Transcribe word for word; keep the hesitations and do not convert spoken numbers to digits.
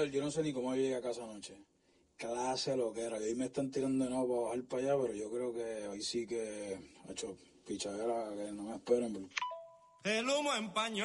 Brother, yo no sé ni cómo llegué a casa anoche. Clase lo que era. Y hoy me están tirando de nuevo para bajar para allá, pero yo creo que hoy sí que ha hecho pichadera que no me esperen. El humo empañó